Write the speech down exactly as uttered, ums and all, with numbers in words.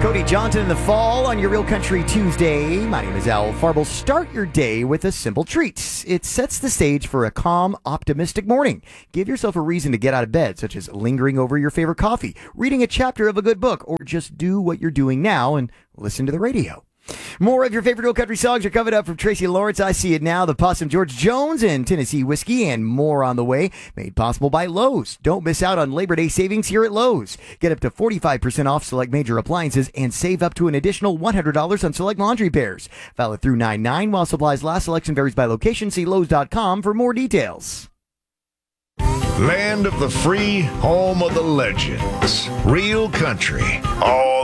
Cody Johnson in the fall on your Real Country Tuesday. My name is Al Farble. Start your day with a simple treat. It sets the stage for a calm, optimistic morning. Give yourself a reason to get out of bed, such as lingering over your favorite coffee, reading a chapter of a good book, or just do what you're doing now and listen to the radio. More of your favorite Real Country songs are coming up from Tracy Lawrence, I See It Now, The Possum, George Jones, and Tennessee Whiskey, and more on the way, made possible by Lowe's. Don't miss out on Labor Day savings here at Lowe's. Get up to forty-five percent off select major appliances and save up to an additional one hundred dollars on select laundry pairs. Valid through nine nine while supplies last. Selection varies by location. See Lowe's dot com for more details. Land of the free, home of the legends. Real Country. All